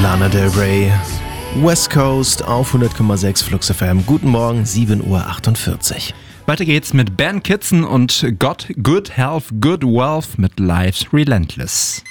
Lana Del Rey, West Coast auf 100,6 Flux FM. Guten Morgen, 7:48 Uhr. Weiter geht's mit Ben Kitson und Got Good Health, Good Wealth mit Life's Relentless.